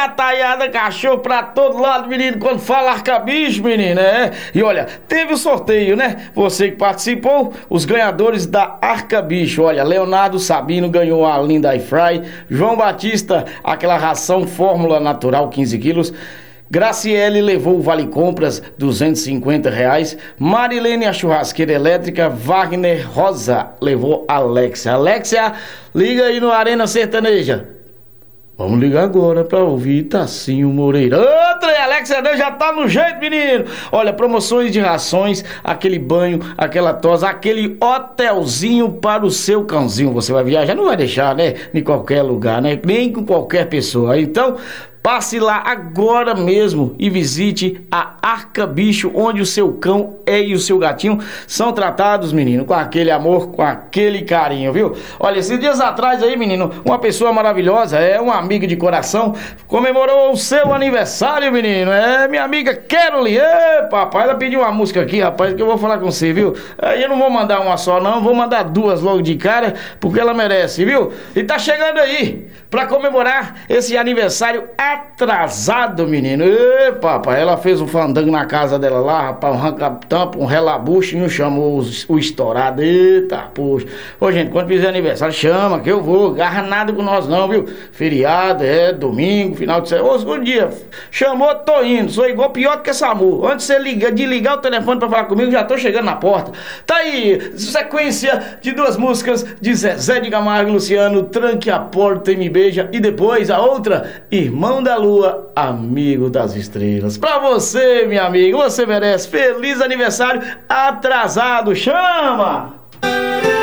gataiada, cachorro pra todo lado, menino, quando fala arcabicho, menino, E olha, teve o sorteio, né? Você que participou, os ganhadores da Arcabicho, olha, Leonardo Sabino ganhou a linda iFry, João Batista, aquela ração Fórmula Natural 15 quilos, Graciele levou o Vale Compras, R$ 250. Marilene, a churrasqueira elétrica. Wagner Rosa levou Alexia. Alexia, liga aí no Arena Sertaneja. Vamos ligar agora pra ouvir Tacinho Moreira. Outra, Alexia, já tá no jeito, menino. Olha, promoções de rações, aquele banho, aquela tosa, aquele hotelzinho para o seu cãozinho. Você vai viajar, não vai deixar, né? Em qualquer lugar, né? Nem com qualquer pessoa. Então, passe lá agora mesmo e visite a Arcabicho, onde o seu cão e o seu gatinho são tratados, menino, com aquele amor, com aquele carinho, viu? Olha, esses dias atrás aí, menino, uma pessoa maravilhosa, uma amiga de coração, comemorou o seu aniversário, menino. Minha amiga Caroline. Papai, ela pediu uma música aqui, rapaz, que eu vou falar com você, viu? Aí eu não vou mandar uma só, não, vou mandar duas logo de cara, porque ela merece, viu? E tá chegando aí pra comemorar esse aniversário atrasado, menino. Papai, ela fez um fandango na casa dela lá, rapaz, um arranca-tampa, um relabucho e não chamou o estourado. Eita, poxa. Ô, gente, quando fizer aniversário, chama que eu vou. Garra nada com nós não, viu? Feriado, domingo, final de semana. Ô, dia, chamou, tô indo. Sou igual, pior do que SAMU. Antes de ligar o telefone pra falar comigo, já tô chegando na porta. Tá aí, sequência de duas músicas de Zezé de Camargo e Luciano, Tranque a Porta e Me Beija. E depois a outra, Irmão da Lua, Amigo das Estrelas. Pra você, minha amiga, você merece. Feliz aniversário atrasado. Chama!